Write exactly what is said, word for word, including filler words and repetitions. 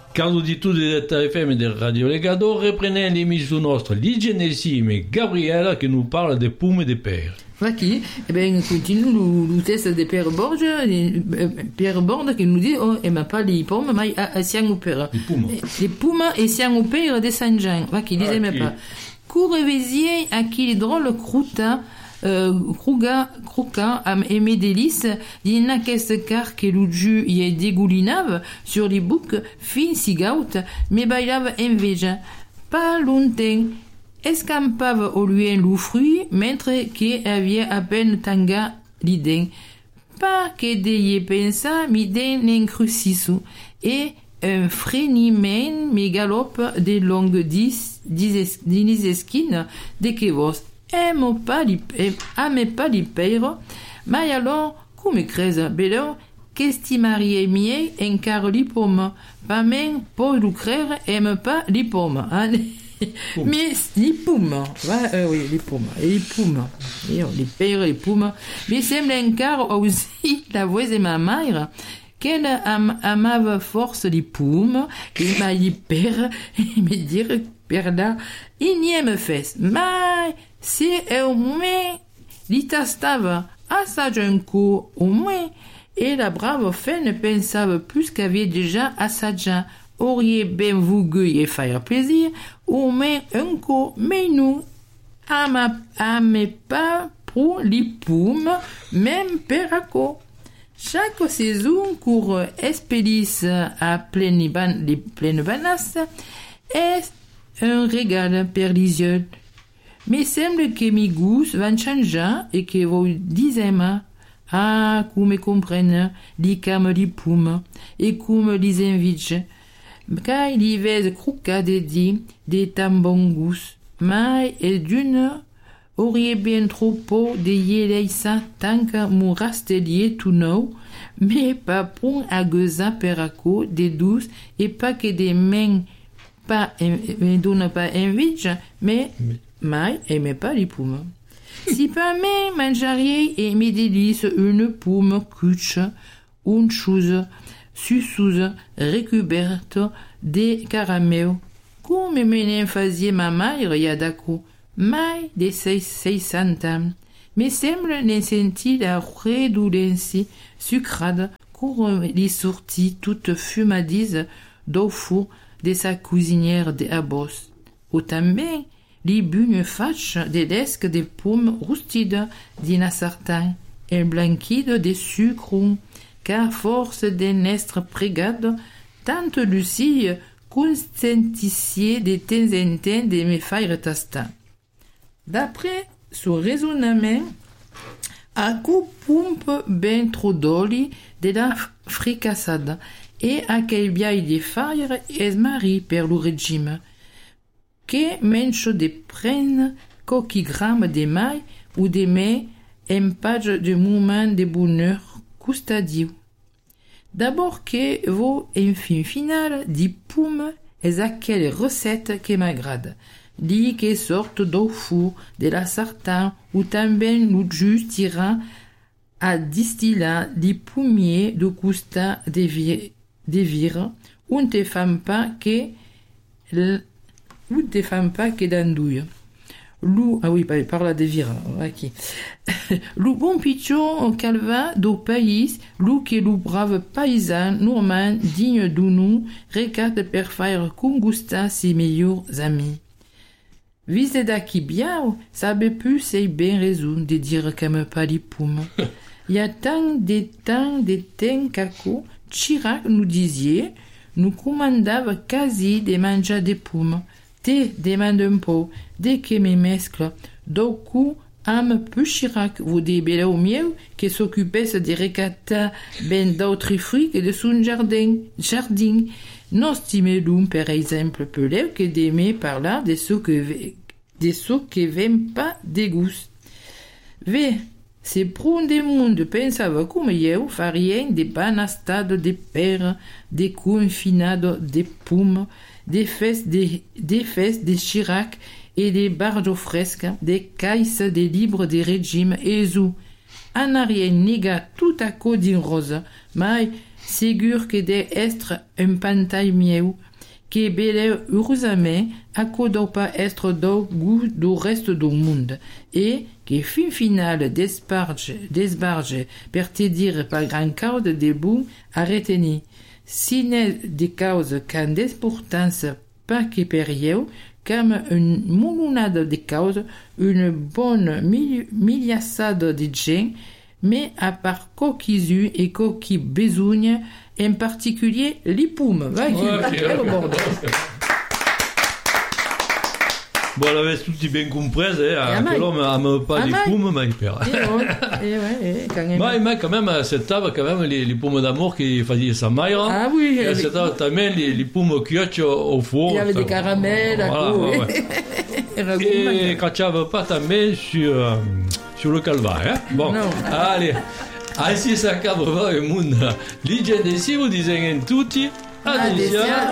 Caro uditore di Delta F M del Radio Legado, riprendendo l'émission nostra di Genesim et Gabriella che nous parle des pommes de pere. Qui, eh ben, continue le, le test de Pierre Borges, Pierre Borges qui nous dit, oh, et m'a pas les pommes, mais à siang ou pere. Les pommes. Les pommes et siang ou pere de Saint-Jean. Va qui disait, mais pas. Courrevésier à qui les drôles croûta, euh, crouga, crouca, am aimé délice, d'ina qu'est-ce car que l'ouju y est dégoulinave, sur les boucs, fin sigaut, mais bailave enveja. Pas longtemps. Escampava au lui un fruit, mentre qui avait à peine tanga l'idée. Pas que d'y pensa, mi den n'encrucisu, et un fréniment me galope des longues dix, dix, dix esquines, de que vos aime pas li, aime pas li peiro, mais alors, come creza, bello, qu'estimariez mie, encar li pomme, pas même, pour lucrer, aime pas li pomme, hein? Mais les pommes, ouais, euh, oui, les pommes, les pommes, et les pères, les pommes. Mais semble encore aussi la voix de ma mère qu'elle am, amava force les pommes, et m'a dit père, et me dire père là, il n'y me fait. Mais si au moins l'itastava à sa jeune co au moins, et la brave fée ne pensava plus qu'avait déjà à sa jeune. Auriez bien voulu faire plaisir, ou mais un coup, mais nous, à ma, à mes pas pour les pommes, même peraco. Chaque saison, court espélice à pleine ban, les pleines banasses, est un régal perlisieux. Mais semble que mes goûts vont changer et que vous disiez, ah, comme comprennent, les cam les pommes, et comme les invites. Car il y avait crouca des dits, des tambongus, mais et d'une, auriez bien trop peu de yeleisa tant que mourastelier tout nou, mais pas pour ageza peraco des douces et pas que des mains pas, ne donne pas envie, mais, mais, aimez pas les pommes. Si pas mais mangeriez et mes délices une pomme cuche, une chose, sususe recuberte de caramel, come me ne faisait ma mère yadako, mai de seis seiscent ans, mais semble ne sentir la redouance sucrade cour les sorties toute fumadise d'au four de sa cuisinière de Abos. Autant bien, les bugnes fâches de l'esque des pommes roustides d'ina sartin, et blanquide de sucre, car force d'un estre prégade, tant Lucie conscienticier de temps en temps de mes failles tastin. D'après son raisonnement, à coup pompe ben trop d'oli de la fricassade, et à quel biais de failles est mari per le régime, que menche de prenne coquilles de mailles ou de mets un page de moment de bonheur custadio. D'abord que vos infin final di pommes est à quelle recette que m'agrade, dit que sorte d'au four de la sartane ou tambien nous jus tira à distiller di pommiers de custa de vir, de vir, ou ne femme pas que ou ne femme pas que d'andouille. Lou, ah oui, parla de vira, ok. Lou bon pichon calva do pays, lou que lou brave paysan normand digne de nous, recate per faire cum gusta ses meilleurs amis. Vise daqui bien, sabe plus c'est bien raison de dire qu'aime pas les pommes. Il y a tant de temps de temps qu'aco, Chirac nous disait, nous commandava quasi de manger des pommes. Te demande un peu, dès que me mescle, do coup, am peu Chirac, vous débellez au mieux, qui s'occupait de recata ben d'autres fruits que de son jardin, jardin. Non stimelum, par exemple, peleu que d'aimer par là de ceux que, de ceux qui n'aiment pas des goûts. Ve, c'est pour des mondes pensava comme eu, farien des banastades de pères, des confinades de pommes, des fesses des, des fesses des Chirac et des bardes fresques, des caisses des livres des régimes et zou. En arrière néga tout à cause d'une rose, mais Segur che de estre un pantai mieu, que bele urusame acodopa estre do gu do resto do mundo, e que fin final desbarge, desbarge per te dire par gran caude de bou a reteni. Sine de cause can d'importance pas que per eu, comme une moulonade de cause, une bonne mili- miliassade de gens, mais à part coquisu et coqui besogne, en particulier les poumes. Vai, Ok. che bordel. Bon, l'avesse tutti ben compreso, eh, a mai. anche l'uomo ama pas A les mai. pommes, mais il perd. Eh ouais, eh ouais, eh, quand même. Ma, ma quand même, accettava quand même les, les pommes d'amour qui faisaient sa mère. Ah oui, Et eh, accettava también les, les pommes cuoche au four. il y avait des Enfin, caramels, à voilà, coup, ouais, eh. ouais. Era Et gourmand. quand tu n'avais pas también sur, euh, sur le calvaire. Hein? Bon, Non. allez. Ainsi s'accade le monde. L'hygiène ici, vous disent tutti. Adesiano.